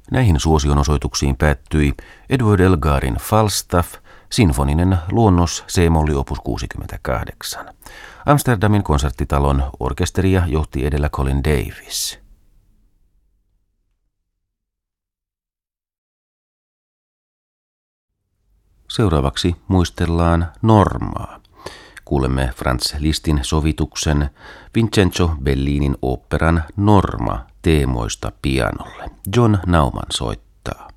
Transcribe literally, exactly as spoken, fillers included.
Näihin suosionosoituksiin päättyi Edward Elgarin Falstaff, sinfoninen luonnos C-molli opus kuusikymmentäkahdeksan. Amsterdamin konserttitalon orkesteria johti edellä Colin Davis. Seuraavaksi muistellaan Normaa. Kuulemme Franz Lisztin sovituksen Vincenzo Bellinin oopperan Norma teemoista pianolle. John Naumann soittaa.